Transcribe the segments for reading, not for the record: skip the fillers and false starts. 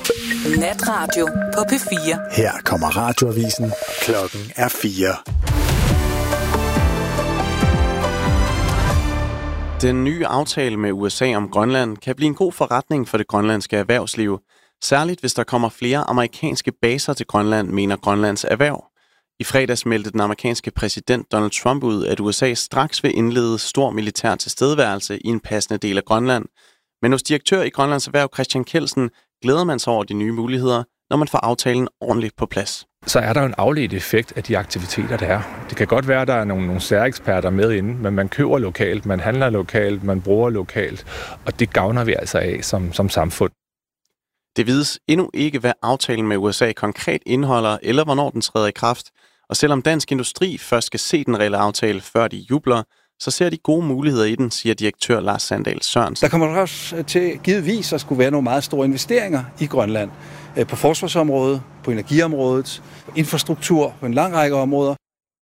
Natradio på P4. Her kommer radioavisen. Klokken er 4. Den nye aftale med USA om Grønland kan blive en god forretning for det grønlandske erhvervsliv. Særligt hvis der kommer flere amerikanske baser til Grønland, mener Grønlands erhverv. I fredags meldte den amerikanske præsident Donald Trump ud, at USA straks vil indlede stor militær tilstedeværelse i en passende del af Grønland. Men hos direktør i Grønlands Erhverv Christian Kelsen glæder man sig over de nye muligheder, når man får aftalen ordentligt på plads. Så er der jo en afledt effekt af de aktiviteter, der er. Det kan godt være, at der er nogle særeksperter med inde, men man køber lokalt, man handler lokalt, man bruger lokalt, og det gavner vi altså af som samfund. Det vides endnu ikke, hvad aftalen med USA konkret indeholder, eller hvornår den træder i kraft. Og selvom Dansk Industri først skal se den reelle aftale, før de jubler, så ser de gode muligheder i den, siger direktør Lars Sandahl Sørensen. Der kommer også til givetvis at skulle være nogle meget store investeringer i Grønland. På forsvarsområdet, på energiområdet, på infrastruktur, på en lang række områder.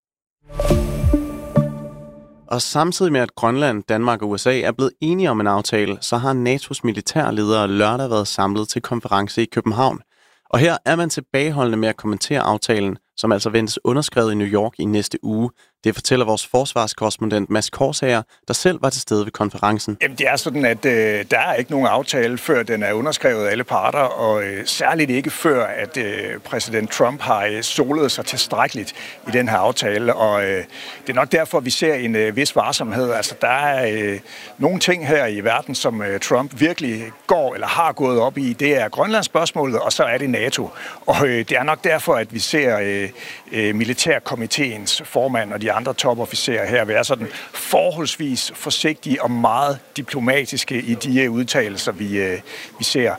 Og samtidig med, at Grønland, Danmark og USA er blevet enige om en aftale, så har NATO's militærledere lørdag været samlet til konference i København. Og her er man tilbageholdende med at kommentere aftalen, som altså ventes underskrevet i New York i næste uge. Det fortæller vores forsvarskorrespondent Mads Korsager, der selv var til stede ved konferencen. Jamen, det er sådan, at der er ikke nogen aftale, før den er underskrevet af alle parter, og særligt ikke før, at præsident Trump har solet sig tilstrækkeligt i den her aftale. Og det er nok derfor, vi ser en vis varsomhed. Altså, der er nogle ting her i verden, som Trump virkelig går eller har gået op i. Det er Grønlandsspørgsmålet, og så er det NATO. Og det er nok derfor, at vi ser militærkomiteens formand og de andre topofficerer her være sådan forholdsvis forsigtige og meget diplomatiske i de udtalelser, vi ser.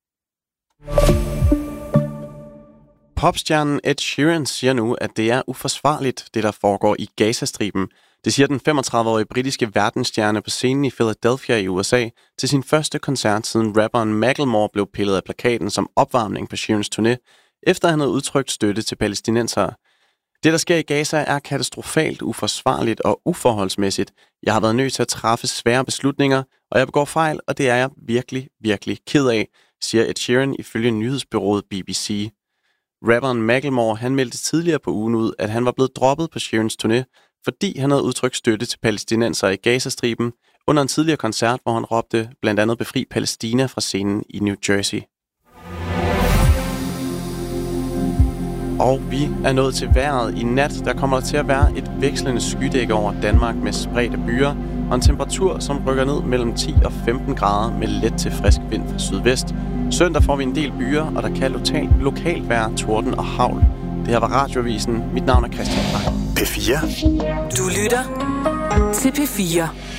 Popstjernen Ed Sheeran siger nu, at det er uforsvarligt, det der foregår i Gazastriben. Det siger den 35-årige britiske verdensstjerne på scenen i Philadelphia i USA til sin første koncert, siden rapperen Macklemore blev pillet af plakaten som opvarmning på Sheerans turné, efter han havde udtrykt støtte til palæstinensere. Det, der sker i Gaza, er katastrofalt, uforsvarligt og uforholdsmæssigt. Jeg har været nødt til at træffe svære beslutninger, og jeg begår fejl, og det er jeg virkelig, virkelig ked af, siger Ed Sheeran ifølge nyhedsbureauet BBC. Rapperen Macklemore, han meldte tidligere på ugen ud, at han var blevet droppet på Sheerans turné, fordi han havde udtrykt støtte til palæstinensere i Gazastriben under en tidligere koncert, hvor han råbte blandt andet befri Palæstina fra scenen i New Jersey. Og vi er nået til vejret. I nat der kommer der til at være et vekslende skydæk over Danmark med spredte byer og en temperatur, som rykker ned mellem 10 og 15 grader med let til frisk vind fra sydvest. Søndag får vi en del byer, og der kan lokalt være torden og hagl. Det her var Radioavisen. Mit navn er Christian Bak. P4. Du lytter til P4.